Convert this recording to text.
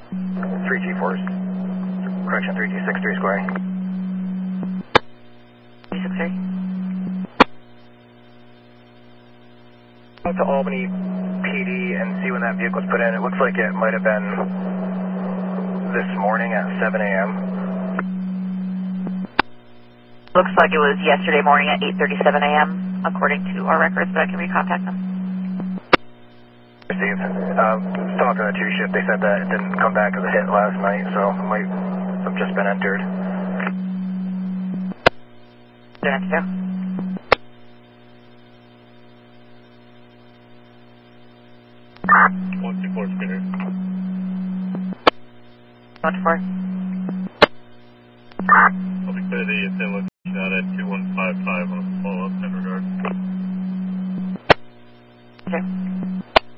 3G4s. Correction, 3G63 squaring. 363. Go to Albany PD and see when that vehicle was put in. It looks like it might have been this morning at 7 a.m. Looks like it was yesterday morning at 8:37 a.m. according to our records, but I can recontact them. Received. Talking to the 2 shift, they said that it didn't come back as a hit last night, so it might have just been entered. Did I 124 Skinner. 124. I'll be clear the same location out at 2155 on a follow-up in regard.